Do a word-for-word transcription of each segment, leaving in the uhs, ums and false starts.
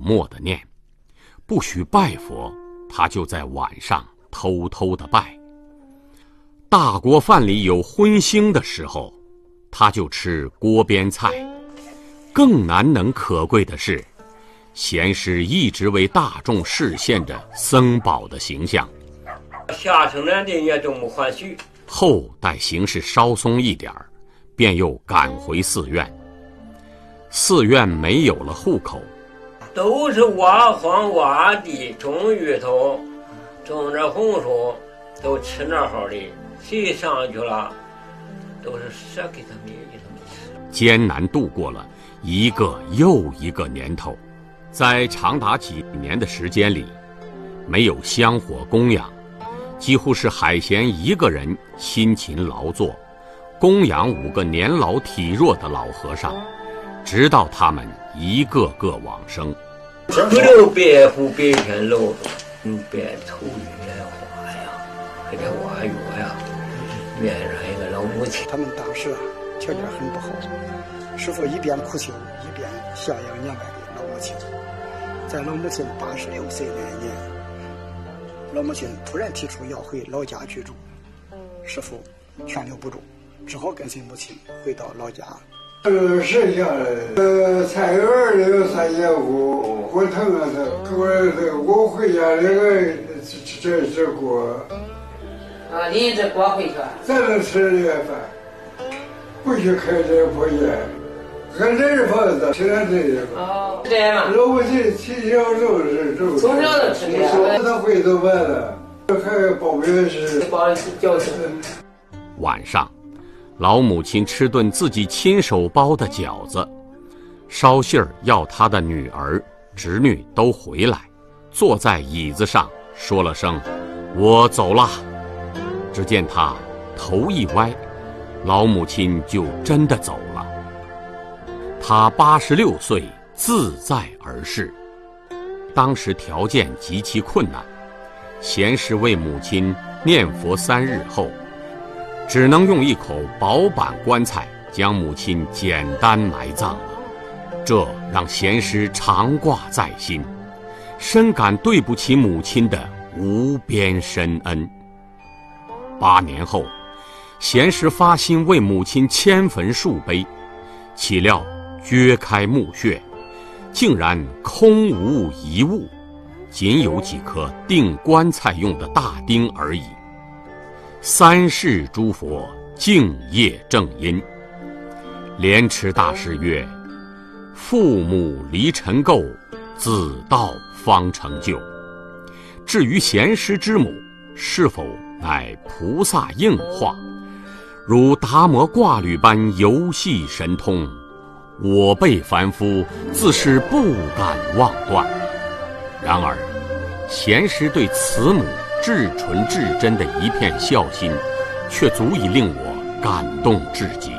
默地念，不许拜佛，他就在晚上偷偷地拜。大锅饭里有荤腥的时候，他就吃锅边菜。更难能可贵的是，贤师一直为大众示现着僧宝的形象。 下城南的也都没还许。 后待形势稍松一点儿，便又赶回寺院。寺院没有了户口， 都是挖荒挖地种芋头，种着红薯，都吃那好的。谁上去了，都是舍给他们给他们吃。 艰难度过了一个又一个年头，在长达几年的时间里，没有香火供养，几乎是海贤一个人辛勤劳作，供养五个年老体弱的老和尚，直到他们一个个往生。 不留白虎白天露，用白头玉来画呀，还得挖药呀，面上一个老母亲。 他们当时啊条件很不好，师父一边苦修，一边孝养年迈的老母亲。在老母亲八十六岁那年，老母亲突然提出要回老家居住，师父劝留不住，只好跟随母亲回到老家。 呃，剩下的呃菜园里有三间屋，我疼啊疼，我这我回家那个这这这锅。 啊，拎着锅回去。 咱能吃这个饭，不许开这个破烟，俺这是房子，现在这个。 哦，这样吗？ 老母亲从小就是这。 从小就吃这个。 他回头完了，还包面是。 包饺子。 晚上，老母亲吃顿自己亲手包的饺子，捎信儿要她的女儿、侄女都回来，坐在椅子上说了声“我走了”。只见他头一歪，老母亲就真的走了。他八十六岁，自在而逝。当时条件极其困难，贤师为母亲念佛三日后，只能用一口薄板棺材将母亲简单埋葬了。这让贤师常挂在心，深感对不起母亲的无边深恩。八年后，贤师发心为母亲迁坟树碑，岂料掘开墓穴，竟然空无一物，仅有几颗钉棺材用的大钉而已。三世诸佛敬业正因。莲池大师曰：父母离尘垢，子道方成就。至于贤师之母是否乃菩萨应化，如达摩挂履般游戏神通，我辈凡夫自是不敢妄断。然而贤师对慈母至纯至真的一片孝心，却足以令我感动至极。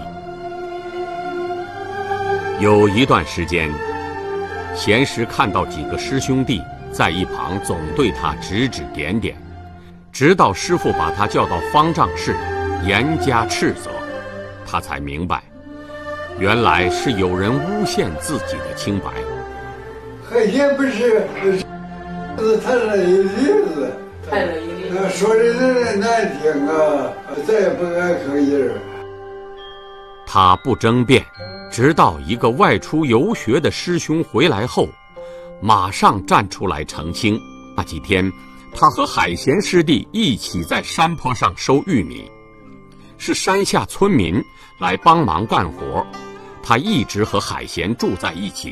有一段时间，贤师看到几个师兄弟在一旁总对他指指点点，直到师父把他叫到方丈室严加斥责，他才明白，原来是有人诬陷自己的清白。 海贤不是谈了一例子， 谈了一例子， 说的人难听啊，再也不敢吭音。 他不争辩，直到一个外出游学的师兄回来后，马上站出来澄清。那几天他和海贤师弟一起在山坡上收玉米，是山下村民来帮忙干活，他一直和海贤住在一起。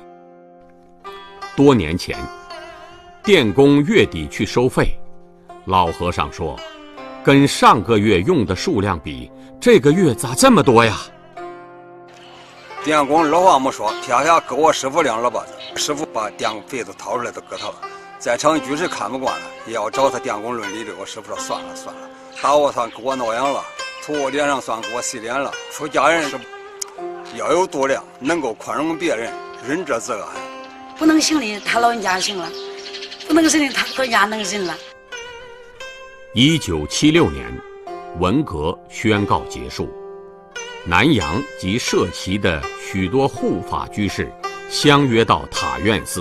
多年前，电工月底去收费，老和尚说，跟上个月用的数量比，这个月咋这么多呀？ 电工二话没说，撇下给我师傅两耳巴子，师傅把电费子掏出来都给他了。在场居士看不惯了，也要找他电工论理的。我师傅说算了算了，打我算给我挠痒了，吐我脸上算给我洗脸了。出家人是要有度量，能够宽容别人，仁者自安。 不能行的他老人家行了，不能行的他老人家能行了。 一九七六年，文革宣告结束，南洋及涉旗的许多护法居士相约到塔院寺